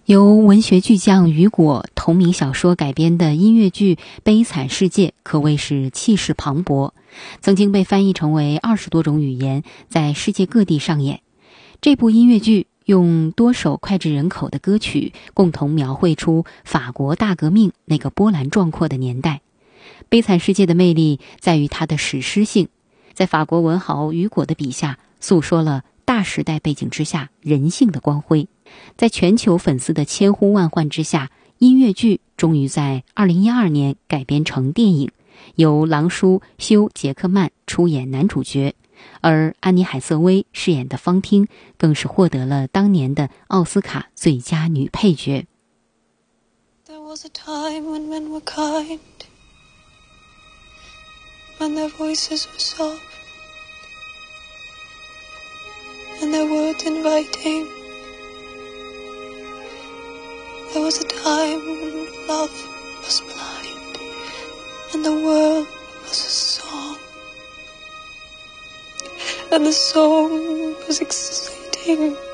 由文学巨匠雨果同名小说改编的音乐剧《悲惨世界》可谓是气势磅礴，曾经被翻译成为20多种语言，在世界各地上演。这部音乐剧用多首脍炙人口的歌曲，共同描绘出法国大革命那个波澜壮阔的年代。《悲惨世界》的魅力在于它的史诗性，在法国文豪雨果的笔下，诉说了大时代背景之下人性的光辉。在全球粉丝的千呼万唤之下，音乐剧终于在2012年改编成电影，由狼叔休·杰克曼出演男主角，而安妮·海瑟薇饰演的芳汀更是获得了当年的奥斯卡最佳女配角。 There was a time when men were kind, when their voices were soft, and their words inviting. There was a time when love was blind, and the world was a song, and the song was exciting.